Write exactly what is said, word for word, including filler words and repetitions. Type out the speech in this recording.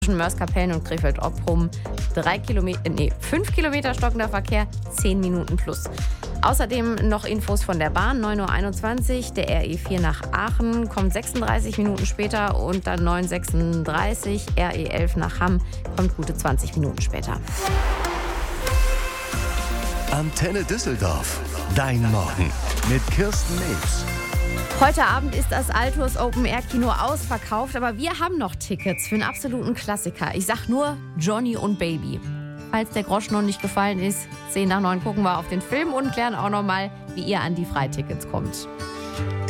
zwischen Mörs-Kapellen und Krefeld-Opprum drei Kilometer, nee, fünf Kilometer stockender Verkehr, zehn Minuten plus. Außerdem noch Infos von der Bahn, neun Uhr einundzwanzig, der R E vier nach Aachen kommt sechsunddreißig Minuten später und dann neun Uhr sechsunddreißig, R E elf nach Hamm kommt gute zwanzig Minuten später. Antenne Düsseldorf, dein Morgen mit Kirsten Nebs. Heute Abend ist das Altus Open Air Kino ausverkauft, aber wir haben noch Tickets für einen absoluten Klassiker. Ich sag nur Johnny und Baby. Falls der Groschen noch nicht gefallen ist, zehn nach neun gucken wir auf den Film und klären auch noch mal, wie ihr an die Freitickets kommt.